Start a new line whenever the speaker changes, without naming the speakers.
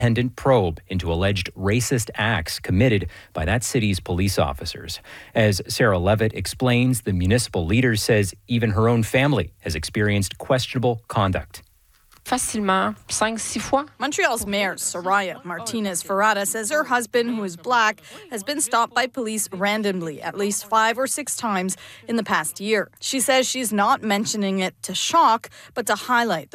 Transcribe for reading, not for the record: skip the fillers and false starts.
independent probe into alleged racist acts committed by that city's police officers. As Sarah Levitt explains, the municipal leader says even her own family has experienced questionable conduct.
Facilement 5-6 fois.
Montreal's mayor, Soraya Martinez-Ferrada, says her husband, who is black, has been stopped by police randomly at least 5 or 6 times in the past year. She says she's not mentioning it to shock, but to highlight the